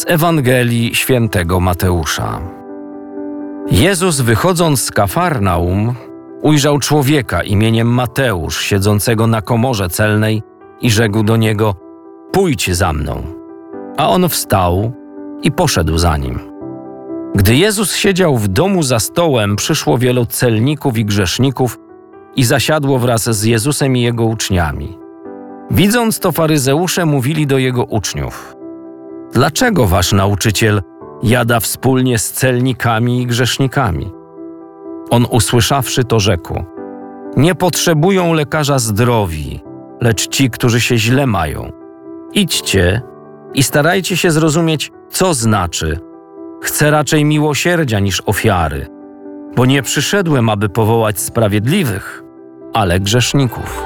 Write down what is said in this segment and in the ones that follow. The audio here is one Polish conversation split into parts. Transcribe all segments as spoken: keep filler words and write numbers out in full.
Z Ewangelii Świętego Mateusza. Jezus, wychodząc z Kafarnaum, ujrzał człowieka imieniem Mateusz, siedzącego na komorze celnej i rzekł do niego: „Pójdź za mną”. A on wstał i poszedł za nim. Gdy Jezus siedział w domu za stołem, przyszło wielu celników i grzeszników i zasiadło wraz z Jezusem i Jego uczniami. Widząc to, faryzeusze mówili do Jego uczniów: „Dlaczego wasz nauczyciel jada wspólnie z celnikami i grzesznikami?” On, usłyszawszy to, rzekł: „Nie potrzebują lekarza zdrowi, lecz ci, którzy się źle mają. Idźcie i starajcie się zrozumieć, co znaczy: chcę raczej miłosierdzia niż ofiary, bo nie przyszedłem, aby powołać sprawiedliwych, ale grzeszników”.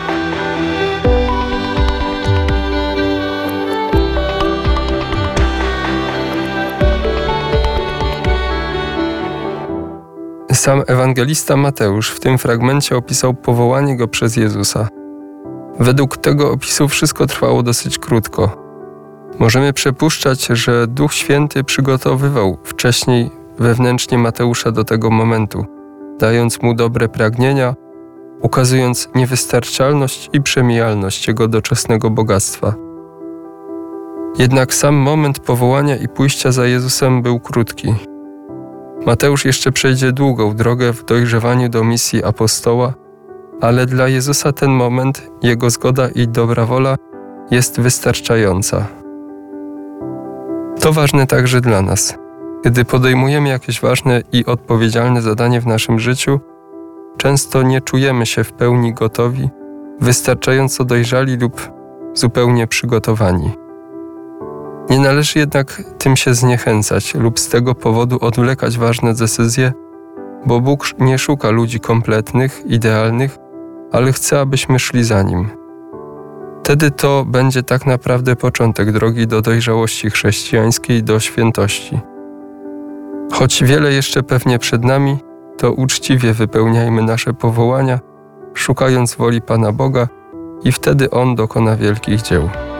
Sam ewangelista Mateusz w tym fragmencie opisał powołanie go przez Jezusa. Według tego opisu wszystko trwało dosyć krótko. Możemy przypuszczać, że Duch Święty przygotowywał wcześniej wewnętrznie Mateusza do tego momentu, dając mu dobre pragnienia, ukazując niewystarczalność i przemijalność jego doczesnego bogactwa. Jednak sam moment powołania i pójścia za Jezusem był krótki. Mateusz jeszcze przejdzie długą drogę w dojrzewaniu do misji apostoła, ale dla Jezusa ten moment, Jego zgoda i dobra wola jest wystarczająca. To ważne także dla nas. Gdy podejmujemy jakieś ważne i odpowiedzialne zadanie w naszym życiu, często nie czujemy się w pełni gotowi, wystarczająco dojrzali lub zupełnie przygotowani. Nie należy jednak tym się zniechęcać lub z tego powodu odwlekać ważne decyzje, bo Bóg nie szuka ludzi kompletnych, idealnych, ale chce, abyśmy szli za Nim. Wtedy to będzie tak naprawdę początek drogi do dojrzałości chrześcijańskiej, do świętości. Choć wiele jeszcze pewnie przed nami, to uczciwie wypełniajmy nasze powołania, szukając woli Pana Boga, i wtedy On dokona wielkich dzieł.